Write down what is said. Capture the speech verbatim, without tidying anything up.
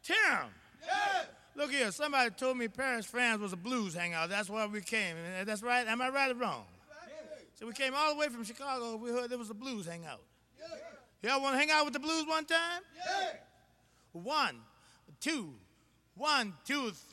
Tim! Yeah. Look here, somebody told me Paris, France was a blues hangout. That's why we came. That's right. Am I right or wrong? Right. So we came all the way from Chicago. We heard there was a blues hangout. Yeah. Y'all want to hang out with the blues one time? Yeah. One, two, one, two, three.